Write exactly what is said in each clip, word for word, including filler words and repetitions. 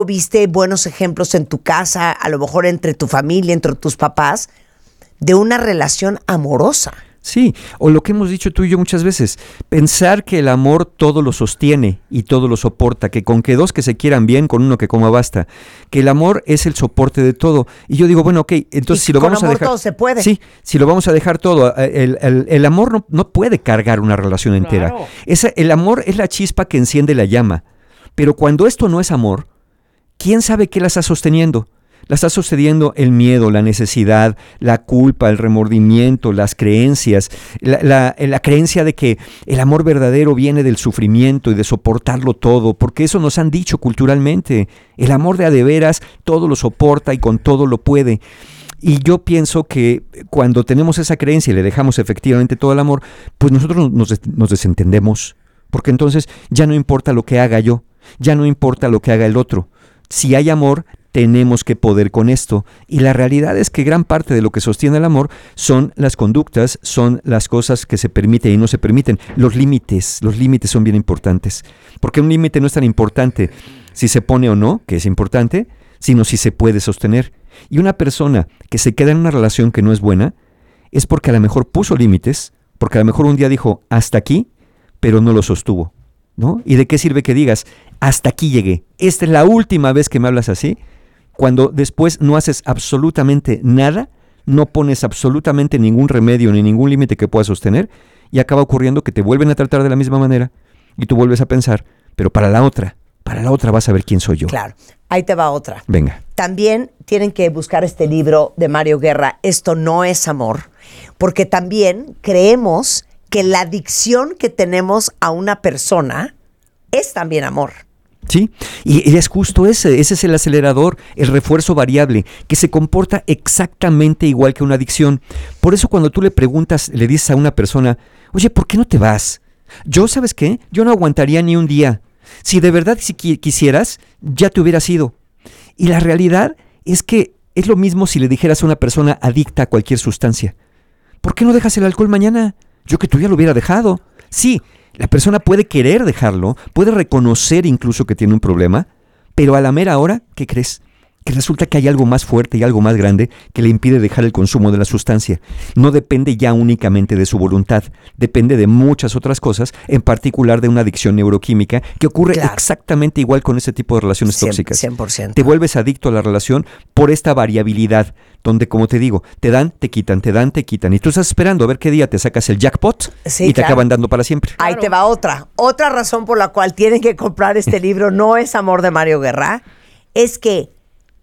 viste buenos ejemplos en tu casa, a lo mejor entre tu familia, entre tus papás, de una relación amorosa. Sí, o lo que hemos dicho tú y yo muchas veces, pensar que el amor todo lo sostiene y todo lo soporta, que con que dos que se quieran bien, con uno que coma basta, que el amor es el soporte de todo. Y yo digo, bueno, ok, entonces y si lo con vamos amor a dejar... todo se puede. Sí, si lo vamos a dejar todo, el, el, el amor no, no puede cargar una relación entera. Claro. Esa, el amor es la chispa que enciende la llama, pero cuando esto no es amor, ¿quién sabe qué la está sosteniendo? La está sucediendo el miedo, la necesidad, la culpa, el remordimiento, las creencias, la, la, la creencia de que el amor verdadero viene del sufrimiento y de soportarlo todo, porque eso nos han dicho culturalmente. El amor de a de veras todo lo soporta y con todo lo puede. Y yo pienso que cuando tenemos esa creencia y le dejamos efectivamente todo el amor, pues nosotros nos, nos desentendemos, porque entonces ya no importa lo que haga yo, ya no importa lo que haga el otro. Si hay amor, tenemos que poder con esto. Y la realidad es que gran parte de lo que sostiene el amor son las conductas, son las cosas que se permiten y no se permiten. Los límites, los límites son bien importantes. Porque un límite no es tan importante si se pone o no, que es importante, sino si se puede sostener. Y una persona que se queda en una relación que no es buena, es porque a lo mejor puso límites, porque a lo mejor un día dijo, hasta aquí, pero no lo sostuvo, ¿no? ¿Y de qué sirve que digas, hasta aquí llegué? Esta es la última vez que me hablas así, cuando después no haces absolutamente nada, no pones absolutamente ningún remedio ni ningún límite que puedas sostener, y acaba ocurriendo que te vuelven a tratar de la misma manera, y tú vuelves a pensar, pero para la otra, para la otra vas a ver quién soy yo. Claro, ahí te va otra. Venga. También tienen que buscar este libro de Mario Guerra, Esto no es amor, porque también creemos que la adicción que tenemos a una persona es también amor. Sí, y, y es justo ese, ese es el acelerador, el refuerzo variable, que se comporta exactamente igual que una adicción. Por eso cuando tú le preguntas, le dices a una persona, oye, ¿por qué no te vas? Yo, ¿sabes qué? Yo no aguantaría ni un día. Si de verdad si qui- quisieras, ya te hubieras ido. Y la realidad es que es lo mismo si le dijeras a una persona adicta a cualquier sustancia. ¿Por qué no dejas el alcohol mañana? Yo que tú ya lo hubiera dejado. Sí, la persona puede querer dejarlo, puede reconocer incluso que tiene un problema, pero a la mera hora, ¿qué crees? Que resulta que hay algo más fuerte y algo más grande que le impide dejar el consumo de la sustancia. No depende ya únicamente de su voluntad, depende de muchas otras cosas, en particular de una adicción neuroquímica que ocurre claro. exactamente igual con ese tipo de relaciones cien, tóxicas. cien por ciento. Te vuelves adicto a la relación por esta variabilidad, donde, como te digo, te dan, te quitan, te dan, te quitan, y tú estás esperando a ver qué día te sacas el jackpot sí, y te claro. acaban dando para siempre. Ahí te va otra. Otra razón por la cual tienen que comprar este libro, No es amor, de Mario Guerra, es que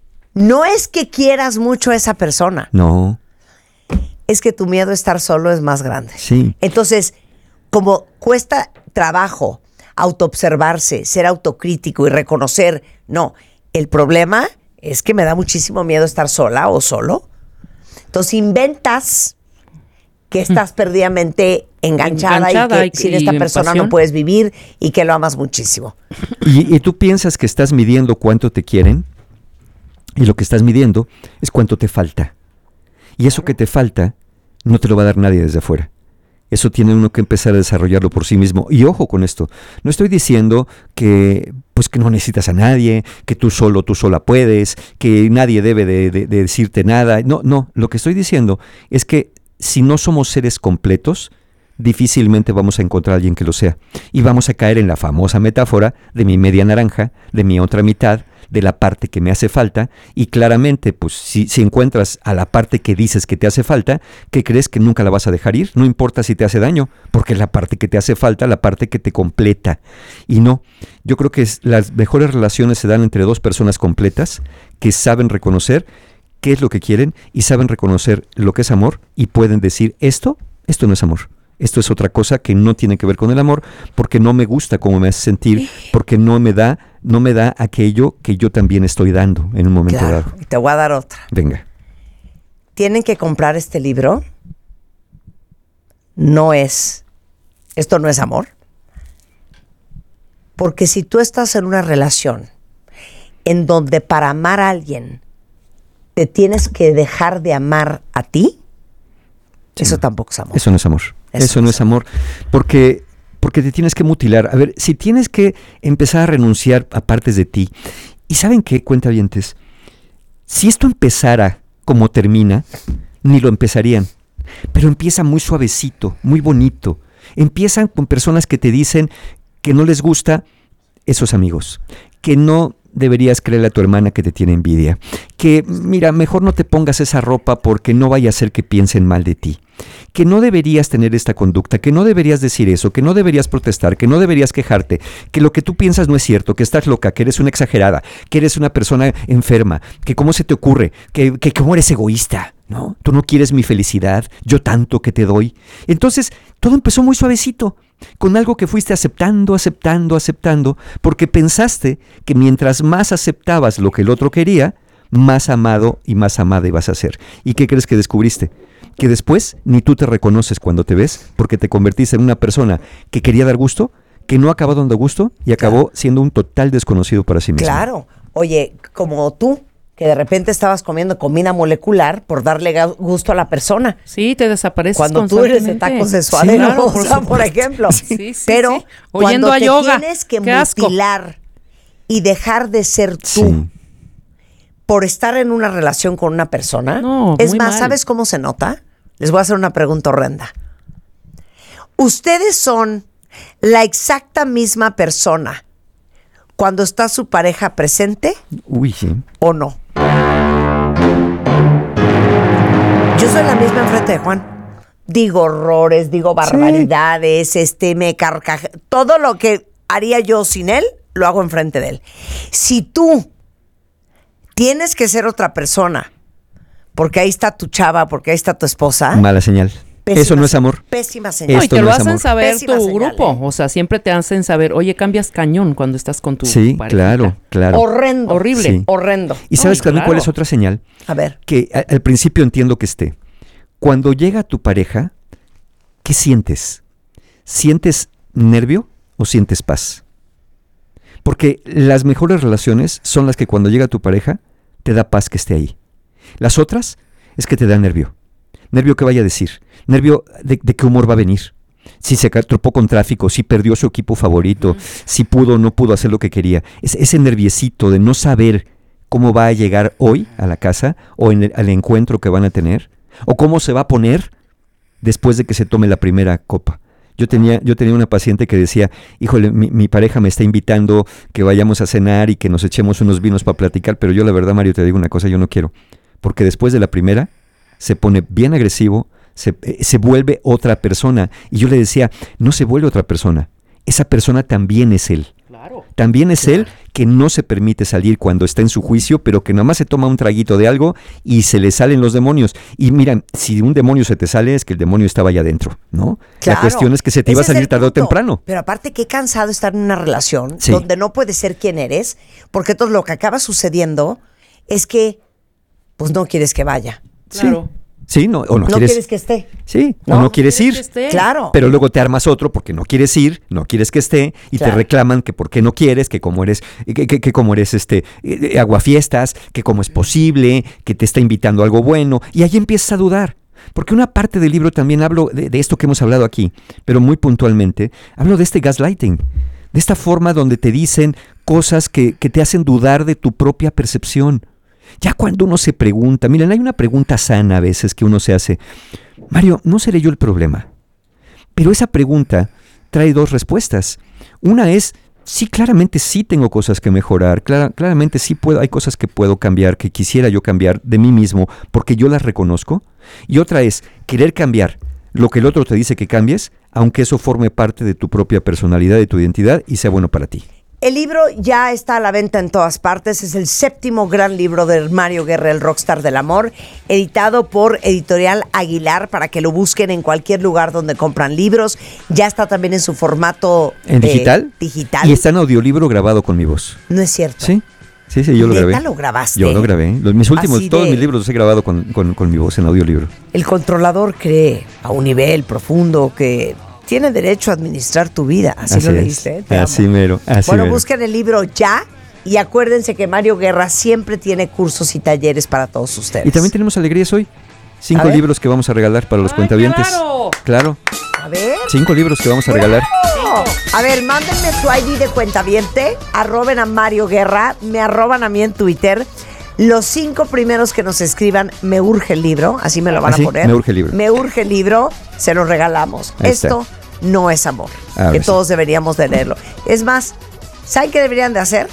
no es que quieras mucho a esa persona. No. Es que tu miedo a estar solo es más grande. Sí. Entonces, como cuesta trabajo autoobservarse, ser autocrítico y reconocer, no, el problema es que me da muchísimo miedo estar sola o solo. Entonces inventas que estás perdidamente enganchada, enganchada y que y, sin esta persona pasión. No puedes vivir y que lo amas muchísimo. ¿Y, y tú piensas que estás midiendo cuánto te quieren? Y lo que estás midiendo es cuánto te falta. Y eso que te falta no te lo va a dar nadie desde afuera. Eso tiene uno que empezar a desarrollarlo por sí mismo. Y ojo con esto, no estoy diciendo que, pues, que no necesitas a nadie, que tú solo, tú sola puedes, que nadie debe de, de, de decirte nada. No, no, lo que estoy diciendo es que si no somos seres completos, difícilmente vamos a encontrar a alguien que lo sea. Y vamos a caer en la famosa metáfora de mi media naranja, de mi otra mitad, de la parte que me hace falta, y claramente, pues, si, si encuentras a la parte que dices que te hace falta, ¿qué crees? Que nunca la vas a dejar ir, no importa si te hace daño, porque es la parte que te hace falta, la parte que te completa. Y no, yo creo que es, las mejores relaciones se dan entre dos personas completas, que saben reconocer qué es lo que quieren, y saben reconocer lo que es amor, y pueden decir, esto, esto no es amor. Esto es otra cosa que no tiene que ver con el amor, porque no me gusta cómo me hace sentir, porque no me da, no me da aquello que yo también estoy dando en un momento claro, dado. Y te voy a dar otra. Venga. Tienen que comprar este libro. No es, esto no es amor. Porque si tú estás en una relación en donde para amar a alguien te tienes que dejar de amar a ti, sí, eso tampoco es amor. Eso no es amor. Eso, Eso no es amor, porque, porque te tienes que mutilar. A ver, si tienes que empezar a renunciar a partes de ti ¿Y saben qué, cuentavientes? Si esto empezara como termina, ni lo empezarían. Pero empieza muy suavecito, muy bonito. Empiezan con personas que te dicen que no les gusta esos amigos, que no deberías creerle a tu hermana que te tiene envidia, que mira, mejor no te pongas esa ropa porque no vaya a ser que piensen mal de ti, que no deberías tener esta conducta, que no deberías decir eso, que no deberías protestar, que no deberías quejarte, que lo que tú piensas no es cierto, que estás loca, que eres una exagerada, que eres una persona enferma, que cómo se te ocurre, que, que cómo eres egoísta, ¿no? Tú no quieres mi felicidad, yo tanto que te doy. Entonces, todo empezó muy suavecito, con algo que fuiste aceptando, aceptando, aceptando, porque pensaste que mientras más aceptabas lo que el otro quería, más amado y más amada ibas a ser. ¿Y qué crees que descubriste? Que después ni tú te reconoces cuando te ves, porque te convertiste en una persona que quería dar gusto, que no acabó dando gusto y acabó claro. siendo un total desconocido para sí mismo. Claro. Oye, como tú, que de repente estabas comiendo comida molecular por darle gusto a la persona. Sí, te desapareces cuando tú eres de tacos de suadero, sí, claro, por, o sea, por ejemplo. Sí, sí, pero sí. Oyendo cuando a te yoga, tienes que qué mutilar asco. Y dejar de ser tú sí. por estar en una relación con una persona, no, es muy más, mal. ¿sabes cómo se nota? Les voy a hacer una pregunta horrenda. ¿Ustedes son la exacta misma persona cuando está su pareja presente? Uy, sí. ¿O no? Yo soy la misma enfrente de Juan. Digo horrores, digo barbaridades, sí. este, me carcaje. Todo lo que haría yo sin él, lo hago enfrente de él. Si tú tienes que ser otra persona, porque ahí está tu chava, porque ahí está tu esposa. Mala señal. Pésima, eso no es amor. Pésima señal. No, y te Esto lo no es hacen amor. saber Pésima tu señal, grupo. ¿eh? O sea, siempre te hacen saber, oye, cambias cañón cuando estás con tu Sí, pareja. claro, claro. Horrendo. Horrible. Sí. Horrendo. ¿Y sabes Ay, también claro. cuál es otra señal? A ver. Que a, al principio entiendo que esté. Cuando llega tu pareja, ¿qué sientes? ¿Sientes nervio o sientes paz? Porque las mejores relaciones son las que cuando llega tu pareja, te da paz que esté ahí. Las otras es que te da nervio. Nervio que vaya a decir. Nervio de, de qué humor va a venir. Si se tropó con tráfico, si perdió su equipo favorito, uh-huh. si pudo o no pudo hacer lo que quería. Es, ese nerviecito de no saber cómo va a llegar hoy a la casa o en el, al encuentro que van a tener. O cómo se va a poner después de que se tome la primera copa. Yo tenía, yo tenía una paciente que decía, híjole, mi, mi pareja me está invitando que vayamos a cenar y que nos echemos unos vinos para platicar, pero yo la verdad, Mario, te digo una cosa, yo no quiero. Porque después de la primera se pone bien agresivo, se, eh, se vuelve otra persona. Y yo le decía, no se vuelve otra persona, esa persona también es él. Claro. También es Claro. él que no se permite salir cuando está en su juicio, pero que nada más se toma un traguito de algo y se le salen los demonios. Y mira, si un demonio se te sale es que el demonio estaba allá adentro, ¿no? Claro. La cuestión es que se te iba a Ese es salir el tarde o punto. temprano. Pero aparte, qué cansado estar en una relación Sí. donde no puedes ser quien eres, porque todo lo que acaba sucediendo es que, pues no quieres que vaya. Claro. Sí, no, o no, No quieres, quieres que esté. sí, ¿No? o no quieres ¿Quieres ir. que esté? Claro. Pero luego te armas otro porque no quieres ir, no quieres que esté y Claro. te reclaman que por qué no quieres, que como eres, que, que, que como eres este eh, aguafiestas, que cómo es posible, que te está invitando a algo bueno y ahí empiezas a dudar. Porque una parte del libro también hablo de, de esto que hemos hablado aquí, pero muy puntualmente, hablo de este gaslighting, de esta forma donde te dicen cosas que, que te hacen dudar de tu propia percepción. Ya cuando uno se pregunta, miren, hay una pregunta sana a veces que uno se hace, Mario, ¿no seré yo el problema? Pero esa pregunta trae dos respuestas. Una es, sí, claramente sí tengo cosas que mejorar, clara, claramente sí puedo, hay cosas que puedo cambiar, que quisiera yo cambiar de mí mismo porque yo las reconozco. Y otra es, querer cambiar lo que el otro te dice que cambies, aunque eso forme parte de tu propia personalidad, de tu identidad y sea bueno para ti. El libro ya está a la venta en todas partes. Es el séptimo gran libro de Mario Guerra, el rockstar del amor, editado por Editorial Aguilar, para que lo busquen en cualquier lugar donde compran libros. Ya está también en su formato ¿En eh, digital? digital. Y está en audiolibro grabado con mi voz. No es cierto. Sí, sí, sí, yo lo ¿Neta grabé. lo grabaste? Yo lo grabé. Los, mis últimos, Así todos de- mis libros los he grabado con, con, con mi voz en audiolibro. El controlador cree a un nivel profundo que tiene derecho a administrar tu vida. Así, lo es. leíste. Te Así amo. mero, así Bueno, mero. busquen el libro ya y acuérdense que Mario Guerra siempre tiene cursos y talleres para todos ustedes. Y también tenemos alegrías hoy. Cinco A ver. libros que vamos a regalar para los ¡Ay, cuentavientes. claro! Claro. A ver. Cinco libros que vamos a regalar. ¡Bravo! A ver, mándenme su I D de cuentaviente, arroben a Mario Guerra, me arroban a mí en Twitter. Los cinco primeros que nos escriban, me urge el libro, así me lo van ¿Ah, sí? a poner. Me urge el libro. Me urge el libro, se lo regalamos. Ahí Esto no es amor, Ahora que sí. todos deberíamos de leerlo. Es más, ¿saben qué deberían de hacer?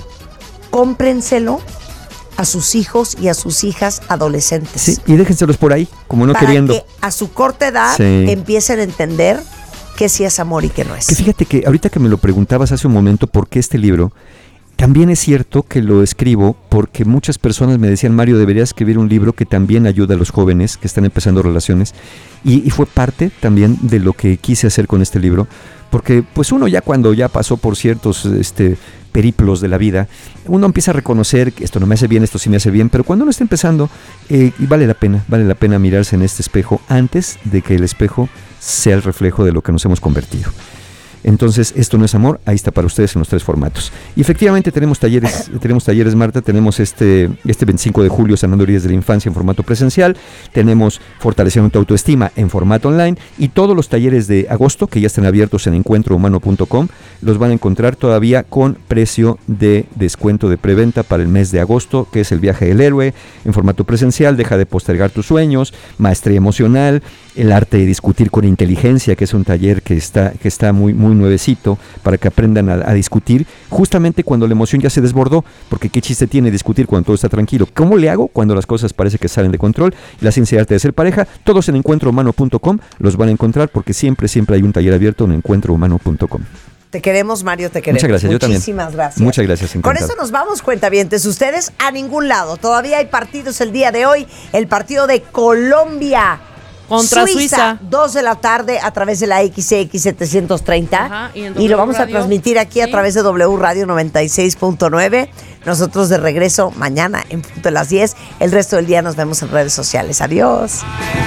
Cómprenselo a sus hijos y a sus hijas adolescentes. Sí, y déjenselos por ahí, como no para queriendo. que a su corta edad Sí. empiecen a entender qué sí es amor y qué no es. Que fíjate que ahorita que me lo preguntabas hace un momento, ¿por qué este libro? También es cierto que lo escribo porque muchas personas me decían, Mario, deberías escribir un libro que también ayuda a los jóvenes que están empezando relaciones. Y, y fue parte también de lo que quise hacer con este libro. Porque pues uno ya cuando ya pasó por ciertos este, periplos de la vida, uno empieza a reconocer que esto no me hace bien, esto sí me hace bien. Pero cuando uno está empezando, eh, y vale la pena, vale la pena mirarse en este espejo antes de que el espejo sea el reflejo de lo que nos hemos convertido. Entonces, esto no es amor, ahí está para ustedes en los tres formatos. Y efectivamente tenemos talleres, tenemos talleres, Marta, tenemos este, este veinticinco de julio, sanando heridas de la infancia en formato presencial, tenemos fortaleciendo tu autoestima en formato online, y todos los talleres de agosto, que ya están abiertos en encuentro humano punto com, los van a encontrar todavía con precio de descuento de preventa para el mes de agosto, que es el viaje del héroe, en formato presencial, deja de postergar tus sueños, maestría emocional, el arte de discutir con inteligencia, que es un taller que está, que está muy, muy nuevecito para que aprendan a, a discutir justamente cuando la emoción ya se desbordó, porque qué chiste tiene discutir cuando todo está tranquilo. ¿Cómo le hago cuando las cosas parece que salen de control? La ciencia y arte de ser pareja, todos en encuentro humano punto com los van a encontrar, porque siempre, siempre hay un taller abierto en encuentro humano punto com. Te queremos, Mario, te queremos. Muchas gracias, yo también. Muchísimas gracias. Muchas gracias, Con encantado. eso nos vamos, cuentavientes. Ustedes a ningún lado. Todavía hay partidos el día de hoy. El partido de Colombia Contra Suiza. dos de la tarde a través de la X X setecientos treinta. Ajá, y en y W lo vamos a Radio. transmitir aquí a Sí. través de W Radio noventa y seis punto nueve. Nosotros de regreso mañana en punto de las diez. El resto del día nos vemos en redes sociales. Adiós.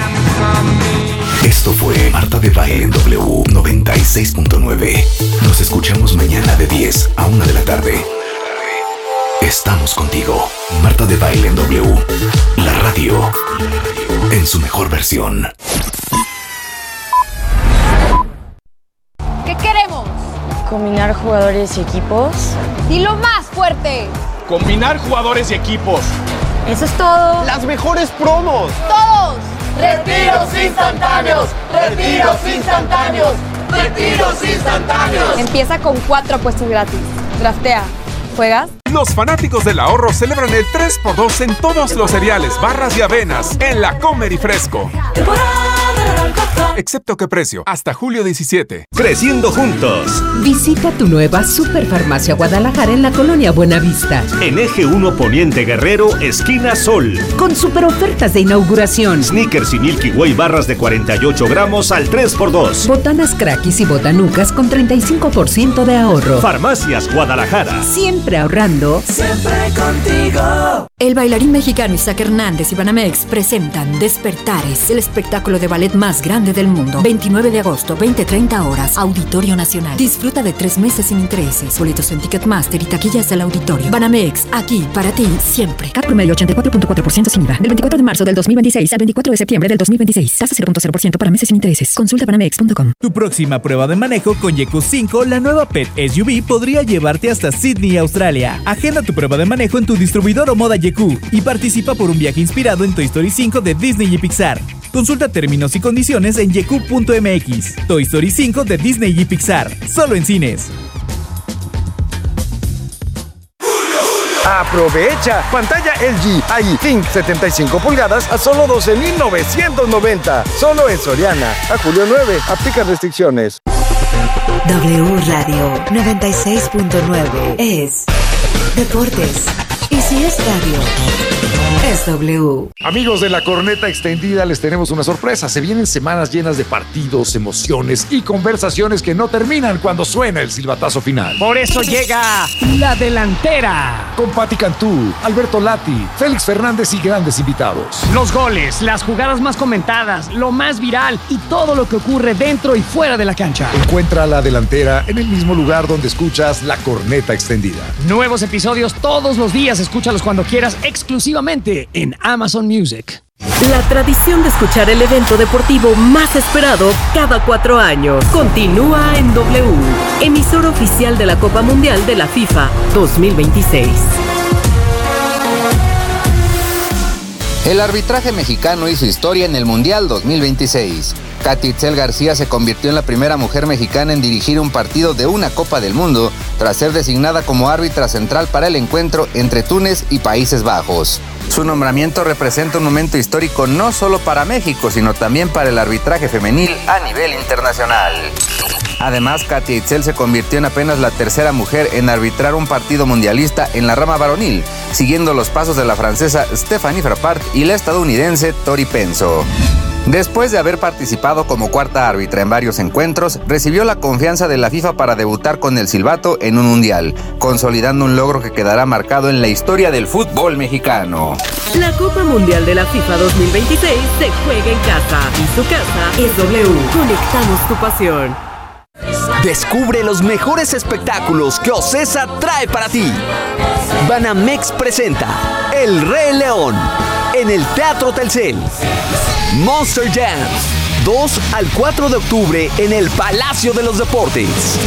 Esto fue Marta de Baile en W noventa y seis punto nueve. Nos escuchamos mañana de diez a una de la tarde. Estamos contigo. Marta de Baile en W. La radio en su mejor versión. ¿Qué queremos? Combinar jugadores y equipos. Dilo más fuerte. Combinar jugadores y equipos. Eso es todo. Las mejores promos. Todos. Retiros instantáneos. Retiros instantáneos. Retiros instantáneos. Empieza con cuatro apuestas gratis. Draftea. ¿Juegas? Los fanáticos del ahorro celebran el tres por dos en todos los cereales, barras y avenas en la Comer y Fresco. Excepto que precio, hasta julio diecisiete. Creciendo juntos. Visita tu nueva Superfarmacia Guadalajara en la colonia Buenavista. En Eje uno Poniente Guerrero, esquina Sol. Con super ofertas de inauguración. Snickers y Milky Way barras de cuarenta y ocho gramos al tres por dos. Botanas Crackis y Botanucas con treinta y cinco por ciento de ahorro. Farmacias Guadalajara. Siempre ahorrando. Siempre contigo. El bailarín mexicano Isaac Hernández y Banamex presentan Despertares, el espectáculo de ballet más grande del mundo. veintinueve de agosto, veinte treinta horas, Auditorio Nacional. Disfruta de tres meses sin intereses. Boletos en Ticketmaster y taquillas del auditorio. Banamex, aquí para ti siempre. Cat promedio ochenta y cuatro punto cuatro por ciento sin I V A. Del veinticuatro de marzo del dos mil veintiséis al veinticuatro de septiembre del dos mil veintiséis. Tasa cero punto cero por ciento para meses sin intereses. Consulta banamex punto com. Tu próxima prueba de manejo con Yeku cinco, la nueva Pet S U V, podría llevarte hasta Sydney, Australia. Agenda tu prueba de manejo en tu distribuidor o moda Yeku y participa por un viaje inspirado en Toy Story cinco de Disney y Pixar. Consulta términos y condiciones en yeku punto m x. Toy Story cinco de Disney y Pixar. Solo en cines. Aprovecha pantalla L G I Think setenta y cinco pulgadas a solo doce mil novecientos noventa. Solo en Soriana. A julio nueve. Aplica restricciones. W Radio noventa y seis punto nueve es deportes. Y si es radio, es W. Amigos de la Corneta Extendida, les tenemos una sorpresa. Se vienen semanas llenas de partidos, emociones y conversaciones que no terminan cuando suena el silbatazo final. Por eso llega La Delantera. Con Pati Cantú, Alberto Lati, Félix Fernández y grandes invitados. Los goles, las jugadas más comentadas, lo más viral y todo lo que ocurre dentro y fuera de la cancha. Encuentra La Delantera en el mismo lugar donde escuchas La Corneta Extendida. Nuevos episodios todos los días. Escúchalos cuando quieras, exclusivamente en Amazon Music. La tradición de escuchar el evento deportivo más esperado cada cuatro años continúa en W, emisora oficial de la Copa Mundial de la FIFA dos mil veintiséis. El arbitraje mexicano hizo historia en el Mundial dos mil veintiséis. Katy Itzel García se convirtió en la primera mujer mexicana en dirigir un partido de una Copa del Mundo tras ser designada como árbitra central para el encuentro entre Túnez y Países Bajos. Su nombramiento representa un momento histórico no solo para México, sino también para el arbitraje femenil a nivel internacional. Además, Katy Itzel se convirtió en apenas la tercera mujer en arbitrar un partido mundialista en la rama varonil, siguiendo los pasos de la francesa Stéphanie Frappart y la estadounidense Tori Penso. Después de haber participado como cuarta árbitra en varios encuentros, recibió la confianza de la FIFA para debutar con el silbato en un mundial, consolidando un logro que quedará marcado en la historia del fútbol mexicano. La Copa Mundial de la FIFA dos mil veintiséis se juega en casa y su casa es W. Conectamos tu pasión. Descubre los mejores espectáculos que Ocesa trae para ti. Banamex presenta El Rey León en el Teatro Telcel. Monster Jams, dos al cuatro de octubre en el Palacio de los Deportes.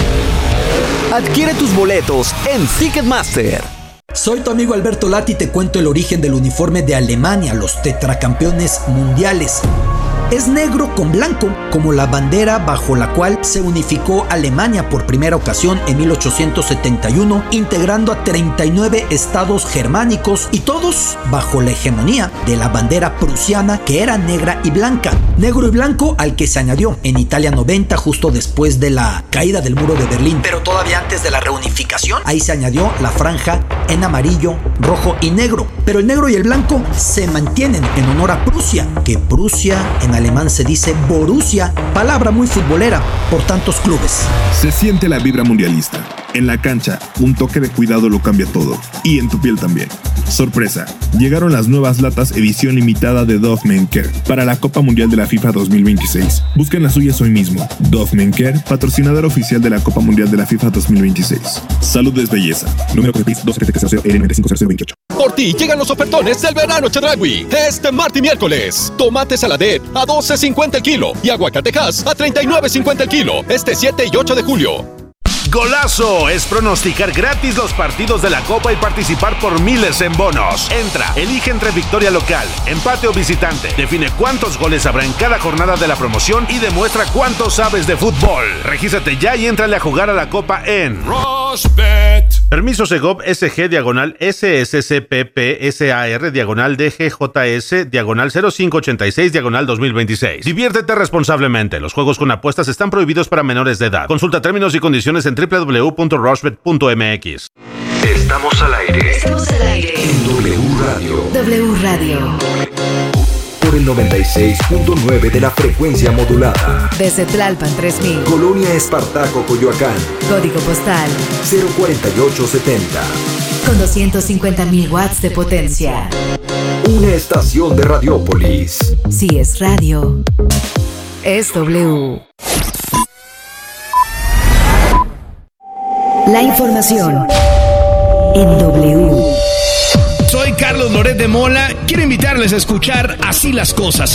Adquiere tus boletos en Ticketmaster. Soy tu amigo Alberto Lati y te cuento el origen del uniforme de Alemania, los tetracampeones mundiales. Es negro con blanco, como la bandera bajo la cual se unificó Alemania por primera ocasión en mil ochocientos setenta y uno, integrando a treinta y nueve estados germánicos y todos bajo la hegemonía de la bandera prusiana, que era negra y blanca. Negro y blanco al que se añadió en Italia noventa, justo después de la caída del muro de Berlín, pero todavía antes de la reunificación. Ahí se añadió la franja en amarillo, rojo y negro, pero el negro y el blanco se mantienen en honor a Prusia, que Prusia en alemán se dice Borussia, palabra muy futbolera por tantos clubes. Se siente la vibra mundialista. En la cancha, un toque de cuidado lo cambia todo. Y en tu piel también. Sorpresa, llegaron las nuevas latas edición limitada de Dove Men Care para la Copa Mundial de la FIFA dos mil veintiséis. Busquen las suyas hoy mismo. Dove Men Care, patrocinador oficial de la Copa Mundial de la FIFA dos mil veintiséis. Salud es belleza. Número de dos siete cero cero L nueve cinco cero cero veintiocho. Por ti llegan los ofertones del verano Chedraui. Este martes y miércoles. Tomate saladet a doce cincuenta el kilo y aguacatejas a treinta y nueve cincuenta el kilo. Este siete y ocho de julio. Golazo es pronosticar gratis los partidos de la Copa y participar por miles en bonos. Entra, elige entre victoria local, empate o visitante. Define cuántos goles habrá en cada jornada de la promoción y demuestra cuánto sabes de fútbol. Regístrate ya y éntrale a jugar a la Copa en Rushbet. Permiso Segov S G diagonal S S C P P S A R diagonal D G J S diagonal cero cinco ochenta y seis diagonal dos mil veintiséis. Diviértete responsablemente. Los juegos con apuestas están prohibidos para menores de edad. Consulta términos y condiciones en doble u doble u doble u punto rushbet punto m x. Estamos al aire. Estamos al aire. En W Radio. W Radio. Por el noventa y seis punto nueve de la frecuencia modulada. Desde Tlalpan tres mil. Colonia Espartaco, Coyoacán. Código postal cero cuarenta y ocho setenta. Con doscientos cincuenta mil watts de potencia. Una estación de Radiópolis. Si es radio, es W. La información en W. Soy Carlos Loret de Mola. Quiero invitarles a escuchar Así las Cosas.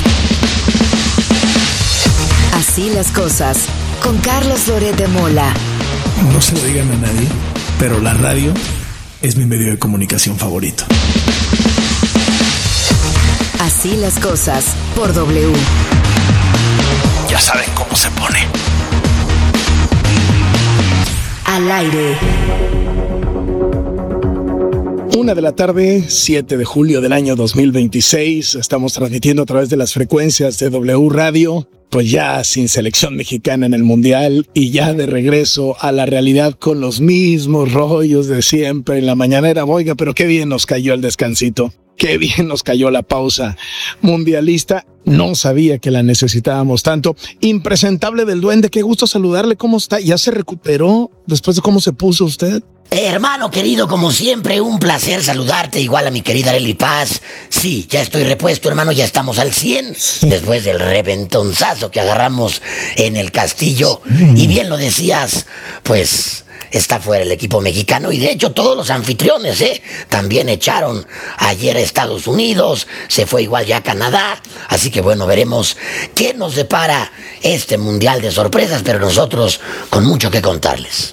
Así las Cosas, con Carlos Loret de Mola. No se lo digan a nadie, pero la radio es mi medio de comunicación favorito. Así las Cosas, por W. Ya saben cómo se pone. Al aire. Una de la tarde, siete de julio del año dos mil veintiséis. Estamos transmitiendo a través de las frecuencias de W Radio. Pues ya sin selección mexicana en el Mundial y ya de regreso a la realidad con los mismos rollos de siempre en la mañanera. Oiga, pero qué bien nos cayó el descansito. Qué bien nos cayó la pausa mundialista. No sabía que la necesitábamos tanto. Impresentable del Duende, qué gusto saludarle. ¿Cómo está? ¿Ya se recuperó después de cómo se puso usted? Eh, hermano querido, como siempre, un placer saludarte, igual a mi querida Arely Paz. Sí, ya estoy repuesto, hermano, ya estamos al cien, después del reventonzazo que agarramos en el Castillo. Y bien lo decías, pues está fuera el equipo mexicano y de hecho todos los anfitriones, ¿eh? También echaron ayer a Estados Unidos, se fue igual ya a Canadá, así que bueno, veremos qué nos depara este mundial de sorpresas, pero nosotros con mucho que contarles.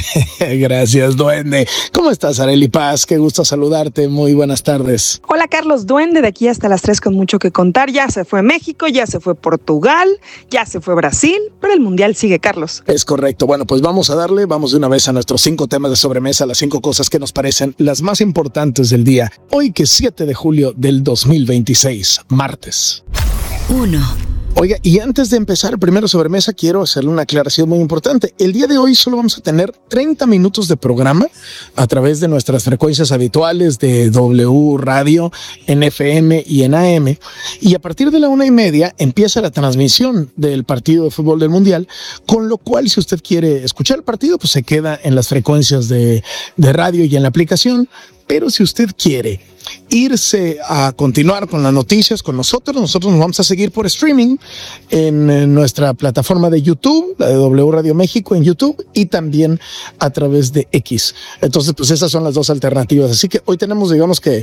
Gracias, Duende. ¿Cómo estás, Arely Paz? Qué gusto saludarte, muy buenas tardes. Hola, Carlos Duende, de aquí hasta las tres con mucho que contar. Ya se fue México, ya se fue Portugal, ya se fue Brasil, pero el mundial sigue, Carlos. Es correcto. Bueno, pues vamos a darle, vamos de una vez a nuestros cinco temas de sobremesa, las cinco cosas que nos parecen las más importantes del día. Hoy que es siete de julio del dos mil veintiséis, martes. Uno. Oiga, y antes de empezar primero sobremesa, quiero hacerle una aclaración muy importante. El día de hoy solo vamos a tener treinta minutos de programa a través de nuestras frecuencias habituales de W Radio, en F M y en A M. Y a partir de la una y media empieza la transmisión del partido de fútbol del Mundial, con lo cual si usted quiere escuchar el partido, pues se queda en las frecuencias de, de radio y en la aplicación. Pero si usted quiere irse a continuar con las noticias con nosotros, nosotros nos vamos a seguir por streaming en, en nuestra plataforma de YouTube, la de W Radio México en YouTube, y también a través de X. Entonces, pues esas son las dos alternativas. Así que hoy tenemos, digamos que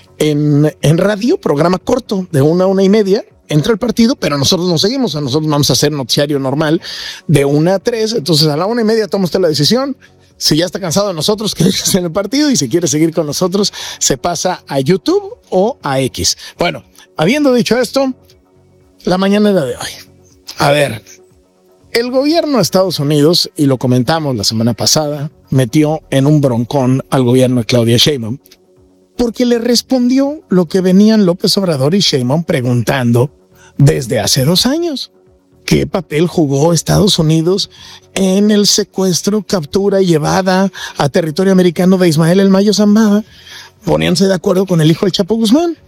en, en radio, programa corto de una a una y media, entra el partido, pero nosotros no seguimos. Nosotros vamos a hacer noticiario normal de una a tres. Entonces, a la una y media toma usted la decisión. Si ya está cansado de nosotros, que dejes en el partido, y si quiere seguir con nosotros, se pasa a YouTube o a X. Bueno, habiendo dicho esto, la mañanera de hoy. A ver, el gobierno de Estados Unidos, y lo comentamos la semana pasada, metió en un broncón al gobierno de Claudia Sheinbaum, porque le respondió lo que venían López Obrador y Sheinbaum preguntando desde hace dos años. ¿Qué papel jugó Estados Unidos en el secuestro, captura y llevada a territorio americano de Ismael El Mayo Zambada? Poniéndose de acuerdo con el hijo del Chapo Guzmán.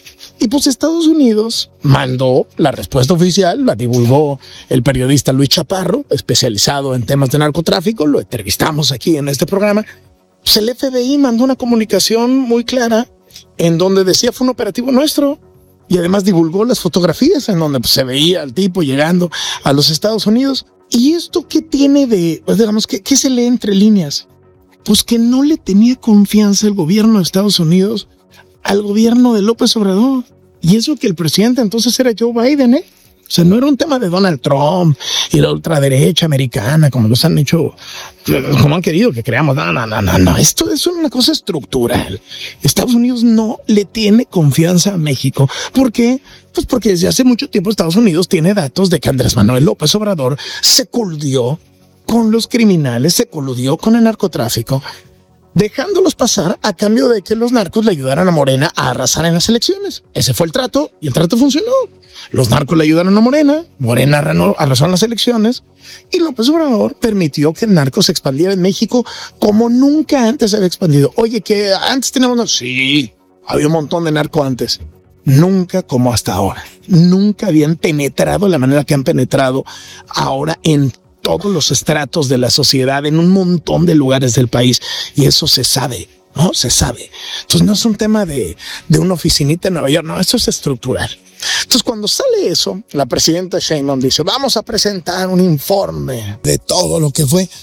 Y pues Estados Unidos mandó la respuesta oficial, la divulgó el periodista Luis Chaparro, especializado en temas de narcotráfico, lo entrevistamos aquí en este programa. Pues el F B I mandó una comunicación muy clara en donde decía fue un operativo nuestro. Y además divulgó las fotografías en donde pues, se veía al tipo llegando a los Estados Unidos. ¿Y esto qué tiene de, pues, digamos, qué, qué se lee entre líneas? Pues que no le tenía confianza el gobierno de Estados Unidos al gobierno de López Obrador. Y eso que el presidente entonces era Joe Biden, ¿eh? O sea, no era un tema de Donald Trump y la ultraderecha americana, como los han hecho, como han querido que creamos. No, no, no, no, no. Esto es una cosa estructural. Estados Unidos no le tiene confianza a México. ¿Por qué? Pues porque desde hace mucho tiempo Estados Unidos tiene datos de que Andrés Manuel López Obrador se coludió con los criminales, se coludió con el narcotráfico, dejándolos pasar a cambio de que los narcos le ayudaran a Morena a arrasar en las elecciones. Ese fue el trato y el trato funcionó. Los narcos le ayudaron a Morena, Morena arrasó en las elecciones y López Obrador permitió que el narco se expandiera en México como nunca antes se había expandido. Oye, que antes teníamos... Sí, había un montón de narco antes. Nunca como hasta ahora. Nunca habían penetrado de la manera que han penetrado ahora en todos los estratos de la sociedad, en un montón de lugares del país. Y eso se sabe, ¿no? Se sabe. Entonces no es un tema de, de una oficinita en Nueva York, no, eso es estructural. Entonces cuando sale eso, la presidenta Sheinbaum dice, vamos a presentar un informe de todo lo que fue.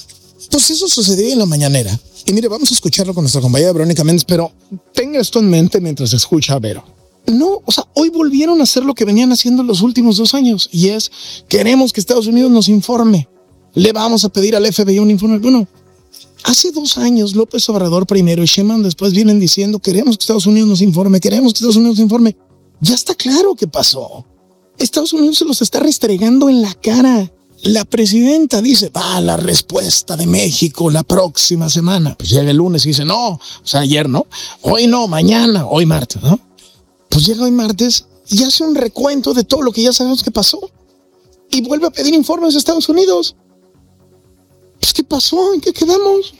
Pues eso sucedió en la mañanera. Y mire, vamos a escucharlo con nuestra compañera Verónica Méndez, pero tenga esto en mente mientras escucha a Vero. No, o sea, hoy volvieron a hacer lo que venían haciendo los últimos dos años y es, queremos que Estados Unidos nos informe. Le vamos a pedir al F B I un informe. Bueno, hace dos años López Obrador primero y Sheinbaum después vienen diciendo, queremos que Estados Unidos nos informe, queremos que Estados Unidos nos informe. Ya está claro qué pasó. Estados Unidos se los está restregando en la cara. La presidenta dice, va la respuesta de México la próxima semana. Pues llega el lunes y dice, no, o sea, ayer no, hoy no, mañana, hoy martes, ¿no? Pues llega hoy martes y hace un recuento de todo lo que ya sabemos que pasó. Y vuelve a pedir informes de Estados Unidos. Pues, ¿qué pasó? ¿En qué quedamos?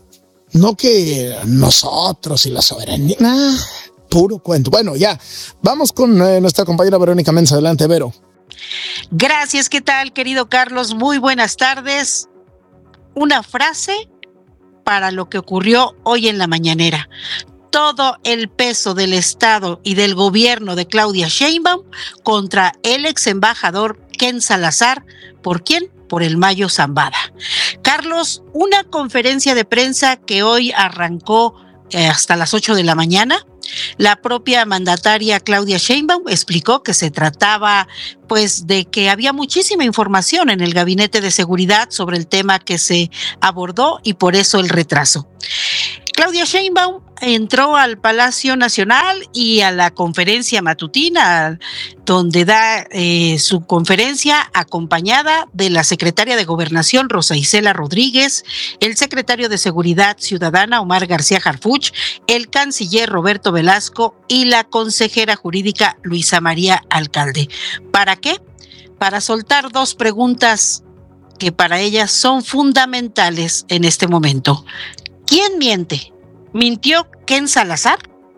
No que nosotros y la soberanía. Nah, puro cuento. Bueno, ya, vamos con eh, nuestra compañera Verónica Méndez. Adelante, Vero. Gracias, ¿qué tal, querido Carlos? Muy buenas tardes. Una frase para lo que ocurrió hoy en la mañanera. Todo el peso del Estado y del gobierno de Claudia Sheinbaum contra el ex embajador Ken Salazar. ¿Por quién? por el Mayo Zambada. Carlos, una conferencia de prensa que hoy arrancó eh, hasta las ocho de la mañana. La propia mandataria Claudia Sheinbaum explicó que se trataba pues de que había muchísima información en el Gabinete de Seguridad sobre el tema que se abordó y por eso el retraso. Claudia Sheinbaum entró al Palacio Nacional y a la conferencia matutina, donde da eh, su conferencia acompañada de la secretaria de Gobernación, Rosa Isela Rodríguez, el secretario de Seguridad Ciudadana, Omar García Harfuch, el canciller Roberto Velasco y la consejera jurídica Luisa María Alcalde. ¿Para qué? Para soltar dos preguntas que para ellas son fundamentales en este momento. ¿Quién miente? ¿Mintió Ken Salazar?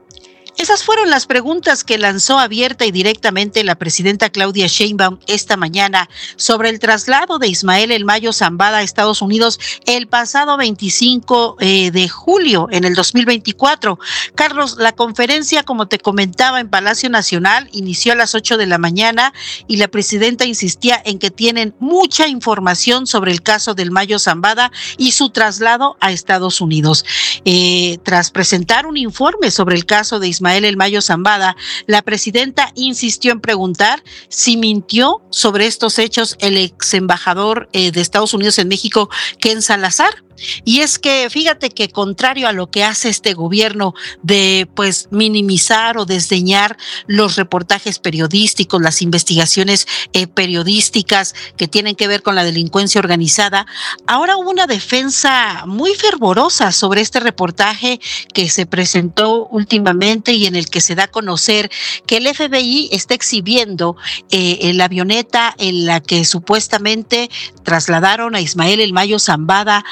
Esas fueron las preguntas que lanzó abierta y directamente la presidenta Claudia Sheinbaum esta mañana sobre el traslado de Ismael El Mayo Zambada a Estados Unidos el pasado veinticinco eh, de julio en el dos mil veinticuatro. Carlos, la conferencia, como te comentaba, en Palacio Nacional inició a las ocho de la mañana y la presidenta insistía en que tienen mucha información sobre el caso del Mayo Zambada y su traslado a Estados Unidos. Eh, tras presentar un informe sobre el caso de Ismael Ismael El Mayo Zambada, la presidenta insistió en preguntar si mintió sobre estos hechos el ex embajador eh, de Estados Unidos en México, Ken Salazar. Y es que fíjate que contrario a lo que hace este gobierno de pues minimizar o desdeñar los reportajes periodísticos, las investigaciones eh, periodísticas que tienen que ver con la delincuencia organizada, ahora hubo una defensa muy fervorosa sobre este reportaje que se presentó últimamente y en el que se da a conocer que el F B I está exhibiendo eh, la avioneta en la que supuestamente trasladaron a Ismael El Mayo Zambada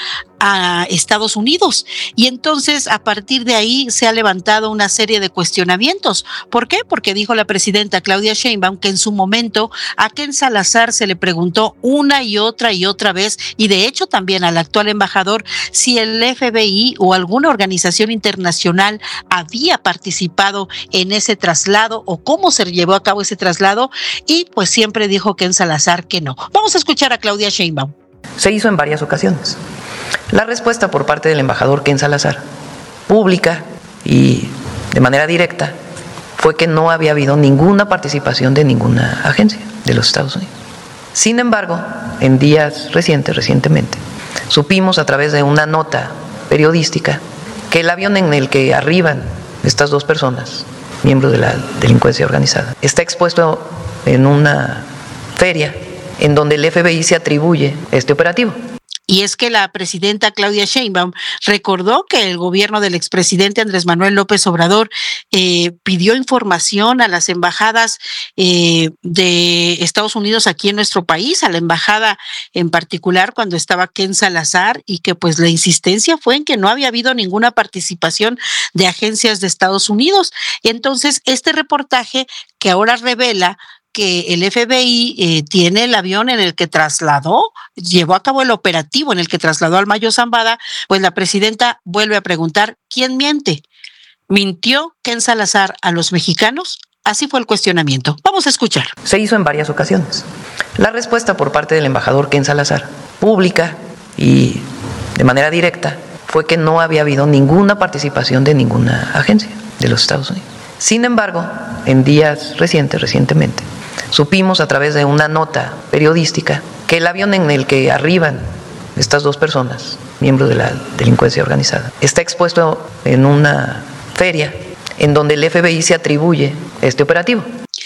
a Estados Unidos. Y entonces a partir de ahí se ha levantado una serie de cuestionamientos. ¿Por qué? Porque dijo la presidenta Claudia Sheinbaum que en su momento a Ken Salazar se le preguntó una y otra y otra vez, y de hecho también al actual embajador, si el F B I o alguna organización internacional había participado en ese traslado o cómo se llevó a cabo ese traslado, y pues siempre dijo Ken Salazar que no. Vamos a escuchar a Claudia Sheinbaum. Se hizo en varias ocasiones. La respuesta por parte del embajador Ken Salazar, pública y de manera directa, fue que no había habido ninguna participación de ninguna agencia de los Estados Unidos. Sin embargo, en días recientes, recientemente, supimos a través de una nota periodística que el avión en el que arriban estas dos personas, miembros de la delincuencia organizada, está expuesto en una feria en donde el F B I se atribuye este operativo. Y es que la presidenta Claudia Sheinbaum recordó que el gobierno del expresidente Andrés Manuel López Obrador eh, pidió información a las embajadas eh, de Estados Unidos aquí en nuestro país, a la embajada en particular cuando estaba Ken Salazar, y que pues la insistencia fue en que no había habido ninguna participación de agencias de Estados Unidos. Y entonces este reportaje que ahora revela que el F B I eh, tiene el avión en el que trasladó, llevó a cabo el operativo en el que trasladó al Mayo Zambada, pues la presidenta vuelve a preguntar, ¿quién miente? ¿Mintió Ken Salazar a los mexicanos? Así fue el cuestionamiento. Vamos a escuchar. Se hizo en varias ocasiones. La respuesta por parte del embajador Ken Salazar, pública y de manera directa, fue que no había habido ninguna participación de ninguna agencia de los Estados Unidos. Sin embargo, en días recientes, recientemente, supimos a través de una nota periodística que el avión en el que arriban estas dos personas, miembros de la delincuencia organizada, está expuesto en una feria en donde el F B I se atribuye este operativo.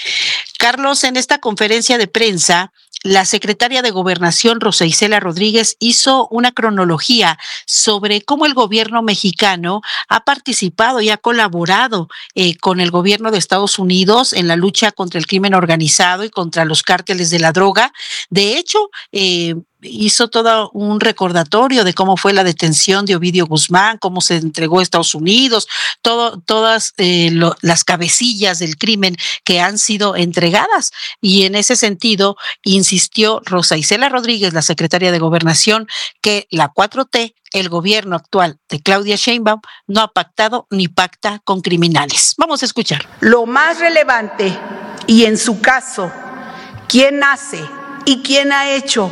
Carlos, en esta conferencia de prensa, la secretaria de Gobernación, Rosa Isela Rodríguez, hizo una cronología sobre cómo el gobierno mexicano ha participado y ha colaborado eh, con el gobierno de Estados Unidos en la lucha contra el crimen organizado y contra los cárteles de la droga. De hecho, eh, hizo todo un recordatorio de cómo fue la detención de Ovidio Guzmán, cómo se entregó a Estados Unidos, todo, todas eh, lo, las cabecillas del crimen que han sido entregadas. Y en ese sentido, insistió Rosa Isela Rodríguez, la secretaria de Gobernación, que la cuatro T, el gobierno actual de Claudia Sheinbaum, no ha pactado ni pacta con criminales. Vamos a escuchar. Lo más relevante, y en su caso, ¿quién hace y quién ha hecho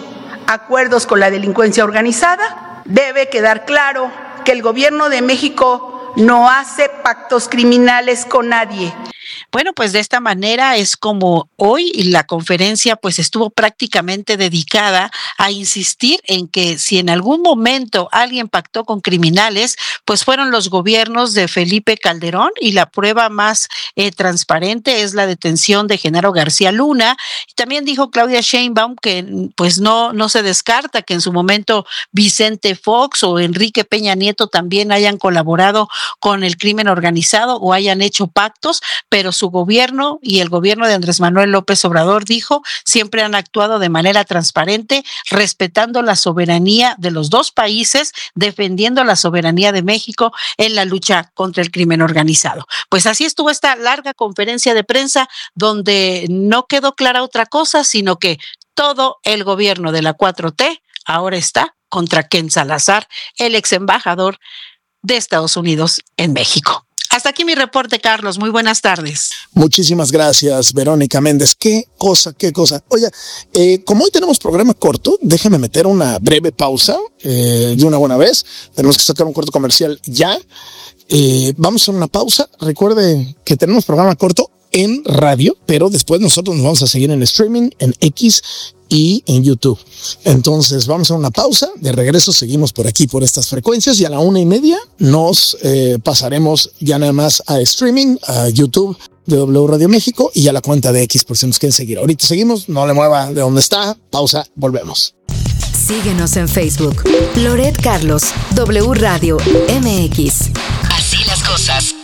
acuerdos con la delincuencia organizada. Debe quedar claro que el gobierno de México no hace pactos criminales con nadie. Bueno, pues de esta manera es como hoy la conferencia pues estuvo prácticamente dedicada a insistir en que si en algún momento alguien pactó con criminales, pues fueron los gobiernos de Felipe Calderón, y la prueba más eh, transparente es la detención de Genaro García Luna. También dijo Claudia Sheinbaum que pues no, no se descarta que en su momento Vicente Fox o Enrique Peña Nieto también hayan colaborado con el crimen organizado o hayan hecho pactos, pero su gobierno y el gobierno de Andrés Manuel López Obrador, dijo, siempre han actuado de manera transparente, respetando la soberanía de los dos países, defendiendo la soberanía de México en la lucha contra el crimen organizado. Pues así estuvo esta larga conferencia de prensa donde no quedó clara otra cosa, sino que todo el gobierno de la cuatro T ahora está contra Ken Salazar, el ex embajador de Estados Unidos en México. Hasta aquí mi reporte, Carlos. Muy buenas tardes. Muchísimas gracias, Verónica Méndez. Qué cosa, qué cosa. Oiga, eh, como hoy tenemos programa corto, déjeme meter una breve pausa eh, de una buena vez. Tenemos que sacar un corto comercial ya. Eh, vamos a una pausa. Recuerde que tenemos programa corto en radio, pero después nosotros nos vamos a seguir en streaming, en X y en YouTube. Entonces vamos a una pausa, de regreso seguimos por aquí, por estas frecuencias, y a la una y media nos eh, pasaremos ya nada más a streaming, a YouTube de W Radio México y a la cuenta de X por si nos quieren seguir. Ahorita seguimos, no le mueva de donde está, pausa, volvemos. Síguenos en Facebook, Loret Carlos, W Radio M X. Así las cosas.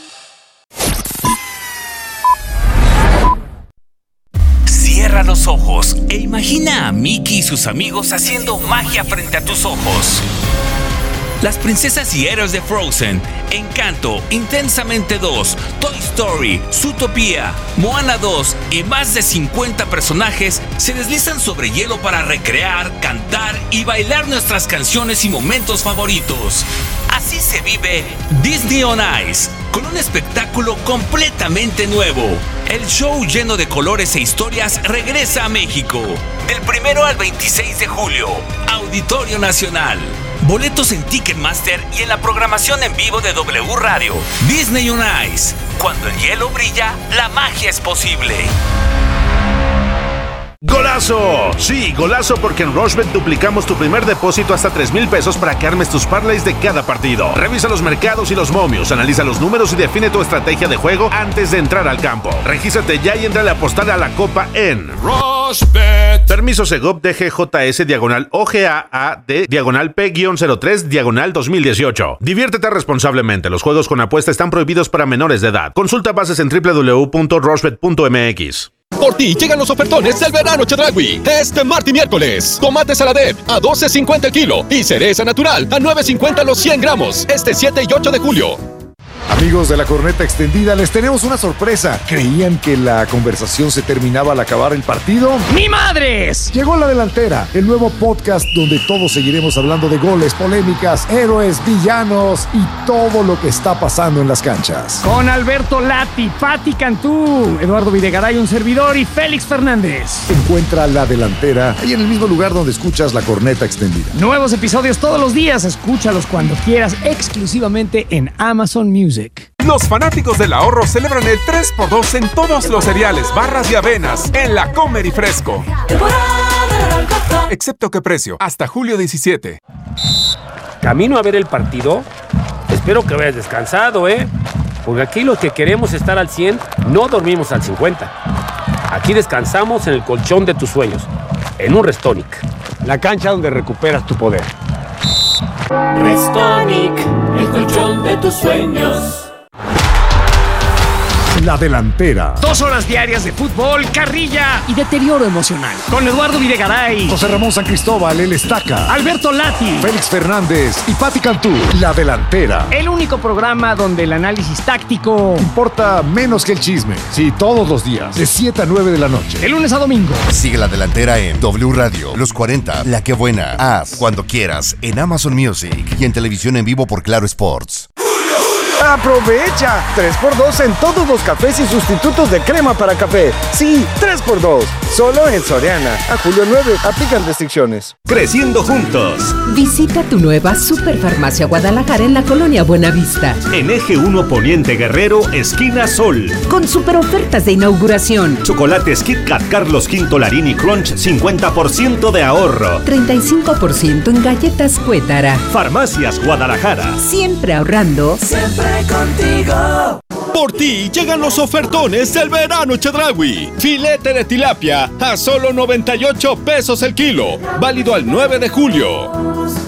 Cierra los ojos e imagina a Mickey y sus amigos haciendo magia frente a tus ojos. Las princesas y héroes de Frozen, Encanto, Intensamente dos, Toy Story, Zootopia, Moana dos y más de cincuenta personajes se deslizan sobre hielo para recrear, cantar y bailar nuestras canciones y momentos favoritos. Así se vive Disney on Ice, con un espectáculo completamente nuevo. El show lleno de colores e historias regresa a México. Del primero al veintiséis de julio, Auditorio Nacional. Boletos en Ticketmaster y en la programación en vivo de W Radio. Disney on Ice. Cuando el hielo brilla, la magia es posible. ¡Golazo! Sí, golazo, porque en Rushbet duplicamos tu primer depósito hasta tres mil pesos para que armes tus parlays de cada partido. Revisa los mercados y los momios, analiza los números y define tu estrategia de juego antes de entrar al campo. Regístrate ya y entra a apostar a la copa en Rushbet. Permiso Segov D G J S diagonal O G A A D diagonal P cero tres diagonal dos mil dieciocho. Diviértete responsablemente. Los juegos con apuesta están prohibidos para menores de edad. Consulta bases en doble u doble u doble u punto rushbet punto m x. Por ti llegan los ofertones del verano Chedraui. Este martes y miércoles, tomate saladet a doce cincuenta el kilo y cereza natural a nueve cincuenta los cien gramos. Este siete y ocho de julio. Amigos de la Corneta Extendida, les tenemos una sorpresa. ¿Creían que la conversación se terminaba al acabar el partido? ¡Ni madres! Llegó La Delantera, el nuevo podcast donde todos seguiremos hablando de goles, polémicas, héroes, villanos y todo lo que está pasando en las canchas. Con Alberto Lati, Pati Cantú, Eduardo Videgaray, un servidor, y Félix Fernández. Encuentra La Delantera ahí en el mismo lugar donde escuchas La Corneta Extendida. Nuevos episodios todos los días, escúchalos cuando quieras, exclusivamente en Amazon Music. Los fanáticos del ahorro celebran el tres por dos en todos los cereales, barras y avenas en la Comer y Fresco. Excepto que precio, hasta julio diecisiete. Camino a ver el partido. Espero que hayas descansado, ¿eh? Porque aquí los que queremos estar al cien no dormimos al cincuenta. Aquí descansamos en el colchón de tus sueños, en un Restonic. La cancha donde recuperas tu poder. Restonic, el colchón de tus sueños. La Delantera. Dos horas diarias de fútbol, carrilla y deterioro emocional. Con Eduardo Videgaray, José Ramón San Cristóbal, el Estaca, Alberto Lati, Félix Fernández y Pati Cantú. La Delantera. El único programa donde el análisis táctico importa menos que el chisme. Sí, todos los días, de siete a nueve de la noche. De lunes a domingo. Sigue La Delantera en W Radio, Los cuarenta, La Que Buena, Haz, Cuando Quieras, en Amazon Music y en televisión en vivo por Claro Sports. ¡Aprovecha! tres por dos en todos los cafés y sustitutos de crema para café. Sí, tres por dos. Solo en Soriana. A julio nueve. Aplican restricciones. Creciendo juntos. Visita tu nueva Superfarmacia Guadalajara en la colonia Buenavista. En Eje uno Poniente Guerrero, esquina Sol. Con super ofertas de inauguración. Chocolates Kit Kat Carlos Quinto Larini Crunch, cincuenta por ciento de ahorro. treinta y cinco por ciento en galletas Cuétara. Farmacias Guadalajara. Siempre ahorrando. Siempre contigo. Por ti llegan los ofertones del verano Chedraui. Filete de tilapia a solo noventa y ocho pesos el kilo. Válido al nueve de julio.